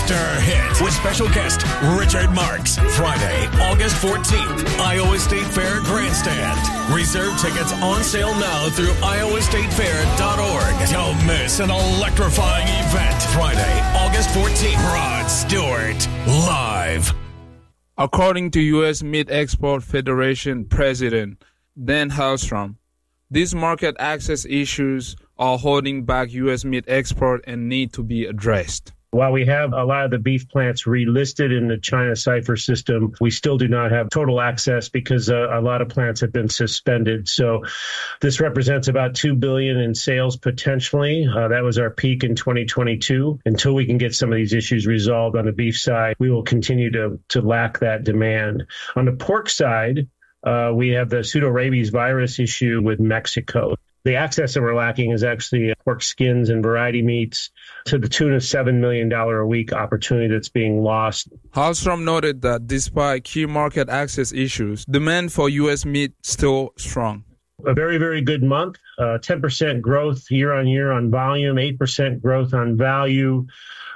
after hit with special guest Richard Marks. Friday, August 14th, Iowa State Fair Grandstand. Reserve tickets on sale now through iowastatefair.org. Don't miss an electrifying event. Friday, August 14th, Rod Stewart, live. According to U.S. Meat Export Federation President Dan Hellstrom, these market access issues are holding back U.S. meat export and need to be addressed. While we have a lot of the beef plants relisted in the China Cipher system, we still do not have total access because a lot of plants have been suspended. So this represents about $2 billion in sales potentially. That was our peak in 2022. Until we can get some of these issues resolved on the beef side, we will continue to lack that demand. On the pork side, we have the pseudorabies virus issue with Mexico. The access that we're lacking is actually pork skins and variety meats to the tune of $7 million a week opportunity that's being lost. Hallstrom noted that despite key market access issues, demand for U.S. meat still strong. A very, very good month, 10% growth year on year on volume, 8% growth on value.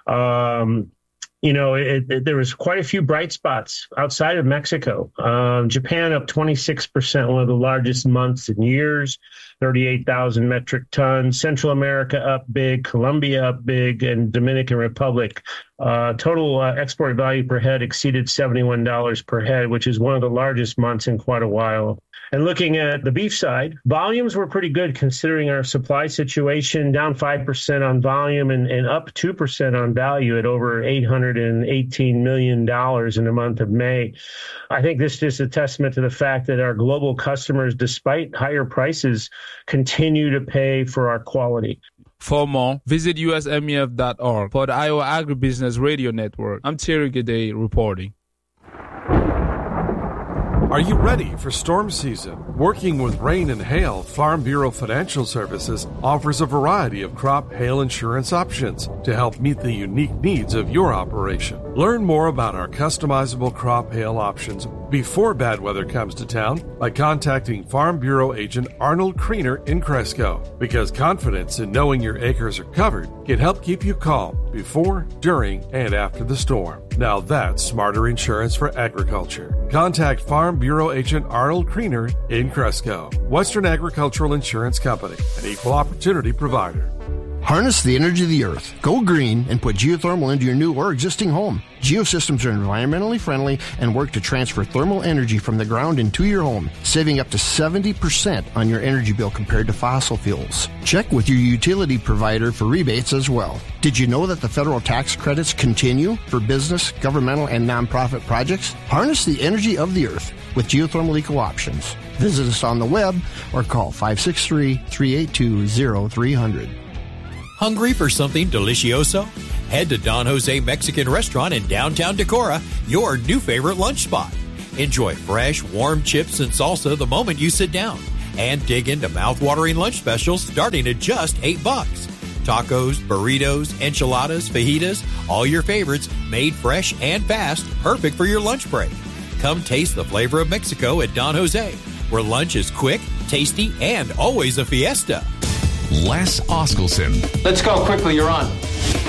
There was quite a few bright spots outside of Mexico. Japan up 26%, one of the largest months in years, 38,000 metric tons. Central America up big, Colombia up big, and Dominican Republic. Total export value per head exceeded $71 per head, which is one of the largest months in quite a while. And looking at the beef side, volumes were pretty good considering our supply situation, down 5% on volume and up 2% on value at over $818 million in the month of May. I think this is a testament to the fact that our global customers, despite higher prices, continue to pay for our quality. For more, visit usmef.org. For the Iowa Agribusiness Radio Network, I'm Thierry Gade reporting. Are you ready for storm season? Working with rain and hail, Farm Bureau Financial Services offers a variety of crop hail insurance options to help meet the unique needs of your operation. Learn more about our customizable crop hail options before bad weather comes to town by contacting Farm Bureau agent Arnold Kriener in Cresco, because confidence in knowing your acres are covered can help keep you calm before, during, and after the storm. Now that's smarter insurance for agriculture. Contact Farm Bureau agent Arnold Kriener in Cresco. Western Agricultural Insurance Company, an equal opportunity provider. Harness the energy of the earth. Go green and put geothermal into your new or existing home. Geosystems are environmentally friendly and work to transfer thermal energy from the ground into your home, saving up to 70% on your energy bill compared to fossil fuels. Check with your utility provider for rebates as well. Did you know that the federal tax credits continue for business, governmental, and nonprofit projects? Harness the energy of the earth with geothermal eco options. Visit us on the web or call 563-382-0300. Hungry for something delicioso? Head to Don Jose Mexican Restaurant in downtown Decorah, your new favorite lunch spot. Enjoy fresh, warm chips and salsa the moment you sit down. And dig into mouth-watering lunch specials starting at just $8. Tacos, burritos, enchiladas, fajitas, all your favorites made fresh and fast, perfect for your lunch break. Come taste the flavor of Mexico at Don Jose, where lunch is quick, tasty, and always a fiesta. Les Oskelson. Let's go quickly, you're on.